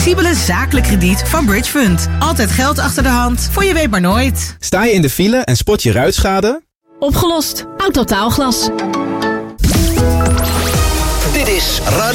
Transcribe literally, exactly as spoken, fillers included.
flexibele zakelijk krediet van Bridge Fund. Altijd geld achter de hand, voor je weet maar nooit. Sta je in de file en spot je ruitschade? Opgelost. Autotaalglas. Dit is Radio